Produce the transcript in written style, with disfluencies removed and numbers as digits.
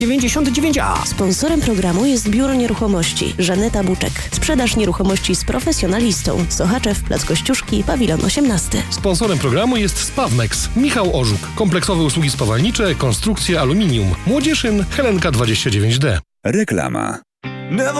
99A. Sponsorem programu jest Biuro Nieruchomości Żaneta Buczek. Sprzedaż nieruchomości z profesjonalistą. Sochaczew, Plac Kościuszki, Pawilon 18. Sponsorem programu jest Spawmex. Michał Orzuk. Kompleksowe usługi spawalnicze, konstrukcje aluminium. Młodzieszyn, Helenka 29D. Reklama.